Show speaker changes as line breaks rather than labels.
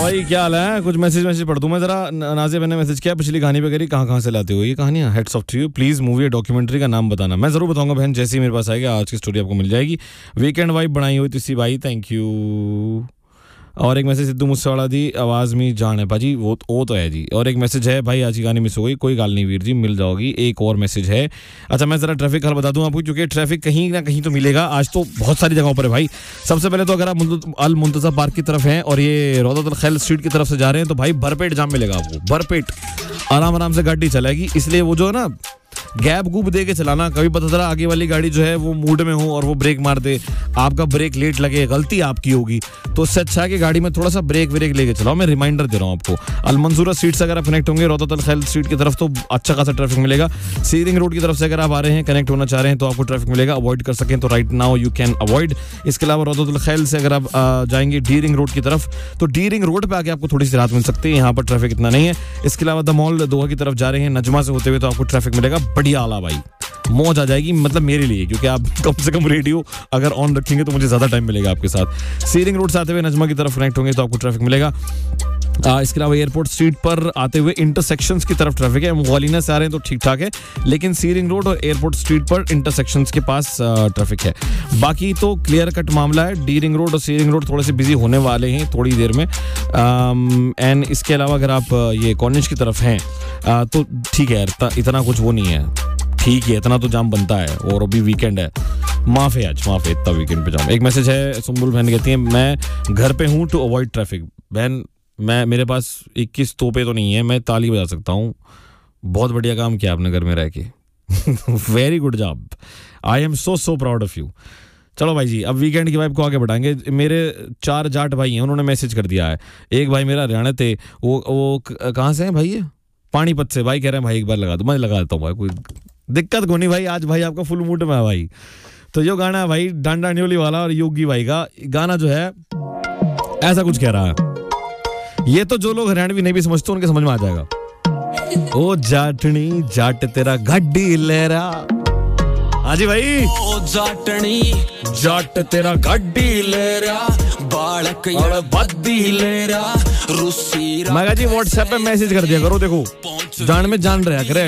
भाई क्या हाल है? कुछ मैसेज पढ़ दूं मैं जरा। नाजिया ने मैसेज किया, पिछली कहानी पे करी, कहाँ से लाते हो ये कहानियां? Heads of to you, please movie या डॉक्यूमेंट्री का नाम बताना। मैं जरूर बताऊंगा बहन, जैसे ही मेरे पास आएगा आज की स्टोरी आपको मिल जाएगी। वीकेंड वाइब बनाई हुई तिस्सी भाई, थैंक यू। और एक मैसेज सिद्धू मूसेवाला दी आवाज़ में जान है भाजी, वो तो है जी। और एक मैसेज है भाई आज की गानी मिस हो गई, कोई गाल नहीं वीर जी, मिल जाओगी। एक और मैसेज है। अच्छा मैं ज़रा ट्रैफिक हाल बता दूं आपको, क्योंकि ट्रैफिक कहीं ना कहीं तो मिलेगा आज, तो बहुत सारी जगहों पर है भाई। सबसे पहले तो अगर आप अल मुंतज़ा पार्क की तरफ हैं और ये रौदतुल खैल स्ट्रीट की तरफ से जा रहे हैं तो भाई भरपेट जाम मिलेगा आपको, भरपेट। आराम से गाड़ी चलेगी, इसलिए वो जो है ना गैप गुप दे के चलाना। कभी पता चला आगे वाली गाड़ी जो है वो मूड में हो और वो ब्रेक मार दे, आपका ब्रेक लेट लगे, गलती आपकी होगी। तो उससे अच्छा है कि गाड़ी में थोड़ा सा ब्रेक व्रेक लेके चलाओ। मैं रिमाइंडर दे रहा हूँ आपको। अलमंसूरा स्ट्रीट से अगर आप कनेक्ट होंगे रौदतुल खैल स्ट्रीट की तरफ तो अच्छा खासा ट्रैफिक मिलेगा। सीरिंग रोड की तरफ से अगर आप आ रहे हैं, कनेक्ट होना चाह रहे हैं तो आपको ट्रैफिक मिलेगा। अवॉइड कर सकें तो right now you can avoid. इसके अलावा रौदतुल खैल से अगर आप जाएंगे डी रिंग रोड की तरफ तो डी रिंग रोड पर आके आपको थोड़ी सी राहत मिल सकती है, यहाँ पर ट्रैफिक इतना नहीं है। इसके अलावा द मॉल दोहा की तरफ जा रहे हैं नजमा से होते हुए तो आपको ट्रैफिक मिलेगा बढ़िया आला भाई, मौज आ जाएगी। मतलब मेरे लिए, क्योंकि आप कम से कम रेडियो अगर ऑन रखेंगे तो मुझे ज्यादा टाइम मिलेगा आपके साथ। सीरिंग रोड से आते हुए नजमा की तरफ कनेक्ट होंगे तो आपको ट्रैफिक मिलेगा। इसके अलावा एयरपोर्ट स्ट्रीट पर आते हुए इंटरसेक्शंस की तरफ ट्रैफिक है। मुगालिना से आ रहे हैं तो ठीक ठाक है, लेकिन सीरिंग रोड और एयरपोर्ट स्ट्रीट पर इंटरसेक्शंस के पास ट्रैफिक है। बाकी तो क्लियर कट मामला है। डी रिंग रोड और सीरिंग रोड थोड़े से बिजी होने वाले हैं थोड़ी देर में। एंड इसके अलावा अगर आप ये कॉर्निश की तरफ हैं तो ठीक है, इतना कुछ वो नहीं है, ठीक है, इतना तो जाम बनता है। और अभी वीकेंड है, माफ है आज, माफ है, इतना वीकेंड पे जाम। एक मैसेज है, सुम्बुल बहन कहती है मैं घर पे हूँ टू अवॉइड ट्रैफिक। बहन मेरे पास 21 तोपे तो नहीं है, मैं ताली बजा सकता हूँ। बहुत बढ़िया काम किया आपने घर में रह के। Very good job, I am so proud of you. चलो भाई जी, अब वीकेंड की वाइब को आगे बढ़ाएंगे। मेरे 4 जाट भाई हैं, उन्होंने मैसेज कर दिया है। एक भाई मेरा हरियाणा थे, वो कहाँ से हैं भाई? ये पानीपत से। भाई कह रहे हैं भाई एक बार लगा दो, मैं लगा देता हूँ भाई, कोई दिक्कत को नहीं भाई। आज भाई आपका फुल मूड में है भाई। तो जो गाना है भाई डांडा न्योली वाला और योगी भाई का गाना जो है ऐसा कुछ कह रहा है। ये तो जो लोग हरियाणवी नहीं भी समझते उनके समझ में आ जाएगा। ओ जाटनी जाट तेरा गड्डी लेरा, हाँ जी भाई। ओ जाटनी जाट तेरा गड्डी लेरा, बालक यार बद्दी लेरा, रूसी। मैं कहा जी व्हाट्सएप पे मैसेज कर दिया करो, देखो जान में जान रहा करे।